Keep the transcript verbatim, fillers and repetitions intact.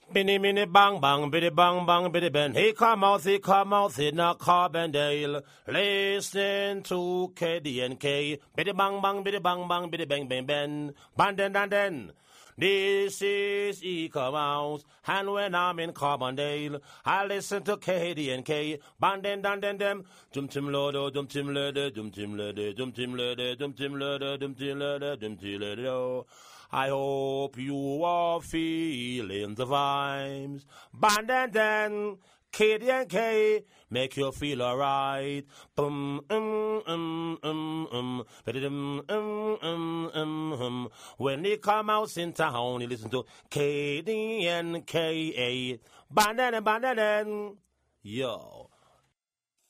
Binny minny bang bang, biddy bang bang, biddy ben. He come out, he come out in a Carbondale. Listen to K D N K. Biddy bang bang, biddy bang bang, biddy bang bang ben. Banden and then. This is Eco Mouse, and when I'm in Carbondale, I listen to K D N K. Banden and then them. Dum tim lodo, dum tim lede, dum tim lede, dum tim lede, dum tim lede, dum tim lede, dum tim lede. I hope you are feeling the vibes. Band and then K D and K make you feel alright. Bum um um um um um um um um um. When they come out in town, you listen to K D and K. Band and band and yo.